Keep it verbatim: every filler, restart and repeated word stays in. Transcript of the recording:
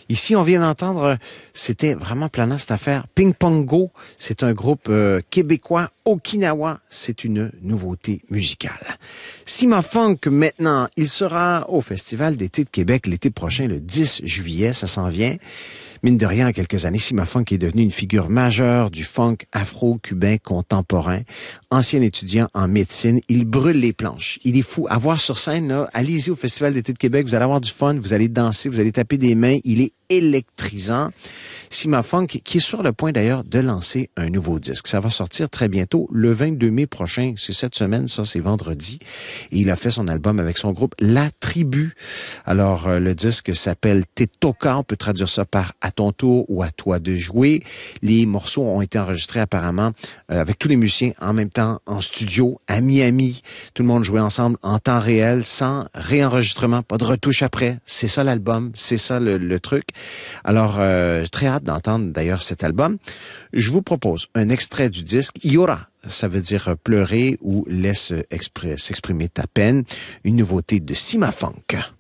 Ici, on vient d'entendre, c'était vraiment planant cette affaire. Ping Pong Go, c'est un groupe euh, québécois. Okinawa, c'est une nouveauté musicale. Sima Funk, maintenant, il sera au Festival d'été de Québec l'été prochain, le dix juillet, ça s'en vient. Mine de rien, en quelques années, Sima Funk est devenu une figure majeure du funk afro-cubain contemporain. Ancien étudiant en médecine, il brûle les planches. Il est fou. À voir sur scène, là, allez-y au Festival d'été de Québec, vous allez avoir du fun, vous allez danser, vous allez taper des mains. Il est électrisant. Sima Funk, qui est sur le point d'ailleurs de lancer un nouveau disque. Ça va sortir très bientôt, le vingt-deux mai prochain. C'est cette semaine, ça, c'est vendredi. Et il a fait son album avec son groupe La Tribu. Alors, euh, le disque s'appelle Te Toca. On peut traduire ça par À ton tour ou À toi de jouer. Les morceaux ont été enregistrés apparemment euh, avec tous les musiciens en même temps en studio à Miami. Tout le monde jouait ensemble en temps réel, sans réenregistrement, pas de retouche après. C'est ça l'album, c'est ça le, le truc. Alors, euh, j'ai très hâte d'entendre d'ailleurs cet album. Je vous propose un extrait du disque. Yora, ça veut dire pleurer ou laisse expr- s'exprimer ta peine. Une nouveauté de Sima Funk.